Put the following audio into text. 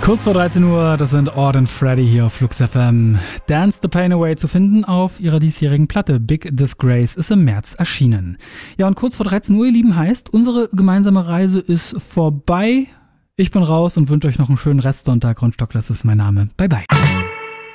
Kurz vor 13 Uhr, das sind Ord und Freddy hier auf Flux FM. Dance the Pain Away zu finden auf ihrer diesjährigen Platte Big Disgrace ist im März erschienen. Ja, und kurz vor 13 Uhr, ihr Lieben, heißt, unsere gemeinsame Reise ist vorbei. Ich bin raus und wünsche euch noch einen schönen Restsonntag. Ron Stockless ist mein Name. Bye, bye.